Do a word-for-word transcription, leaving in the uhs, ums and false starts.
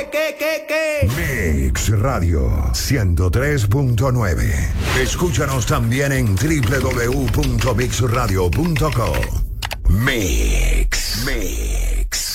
¿Qué, qué, qué, qué? Mix Radio ciento tres punto nueve. Escúchanos también en doble u doble u doble u punto mix radio punto com. Mix. Mix.